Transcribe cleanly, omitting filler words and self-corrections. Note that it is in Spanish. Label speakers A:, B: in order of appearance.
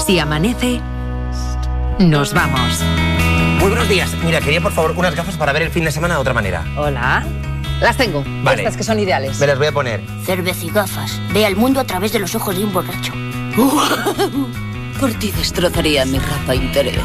A: Si amanece, nos vamos.
B: Muy buenos días. Mira, quería por favor unas gafas para ver el fin de semana de otra manera.
C: Hola. Las tengo.
B: Vale.
C: Estas que son ideales.
B: Me las voy a poner.
D: Cerveza y gafas. Ve al mundo a través de los ojos de un borracho.
E: Por ti destrozaría mi rapa interior.